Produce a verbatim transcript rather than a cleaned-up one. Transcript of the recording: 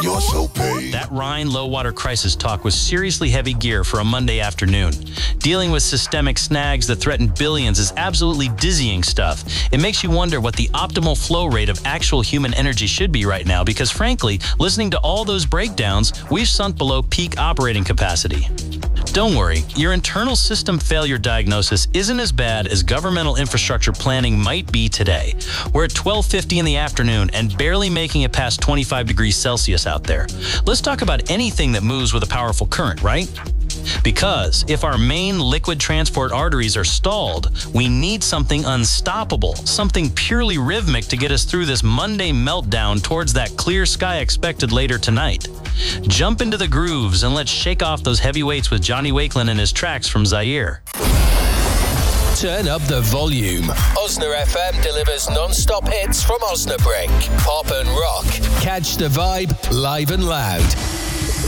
You're so paid. That Rhine low water crisis talk was seriously heavy gear for a Monday afternoon. Dealing with systemic snags that threaten billions is absolutely dizzying stuff. It makes you wonder what the optimal flow rate of actual human energy should be right now because, frankly, listening to all those breakdowns, we've sunk below peak operating capacity. Don't worry, your internal system failure diagnosis isn't as bad as governmental infrastructure planning might be today. We're at twelve fifty in the afternoon and barely making it past twenty-five degrees Celsius out there. Let's talk about anything that moves with a powerful current, right? Because if our main liquid transport arteries are stalled, we need something unstoppable, something purely rhythmic to get us through this Monday meltdown towards that clear sky expected later tonight. Jump into the grooves and let's shake off those heavy weights with Johnny Wakelin and his tracks from Zaire. Turn up the volume. Osna F M delivers non-stop hits from Osnabrück. Pop and rock. Catch the vibe live and loud.